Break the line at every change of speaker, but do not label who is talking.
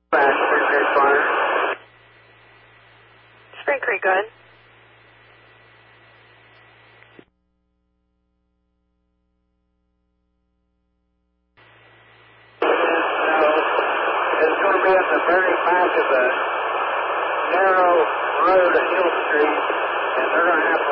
Spring Creek Fire.
Spring Creek, go ahead.
It's going to be in the very back of the narrow road at Hill Street, and they're going to have